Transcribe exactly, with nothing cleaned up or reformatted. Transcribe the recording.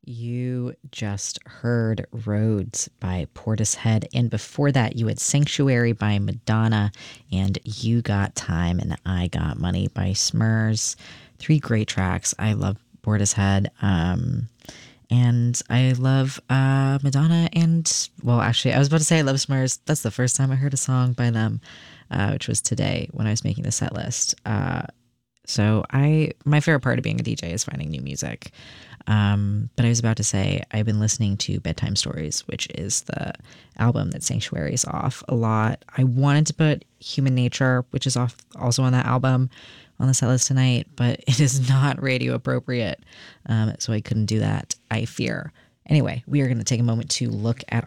You just heard Roads by Portishead, and before that, you had Sanctuary by Madonna, and You Got Time and I Got Money by Smurs. Three great tracks. I love Portishead, um, and I love uh, Madonna, and well, actually, I was about to say I love Smurs. That's the first time I heard a song by them, uh, which was today when I was making the set list. Uh, so I, my favorite part of being a D J is finding new music. Um, but I was about to say, I've been listening to Bedtime Stories, which is the album that Sanctuary is off a lot. I wanted to put Human Nature, which is off also on that album, on the set list tonight, but it is not radio appropriate. Um, so I couldn't do that, I fear. Anyway, we are going to take a moment to look at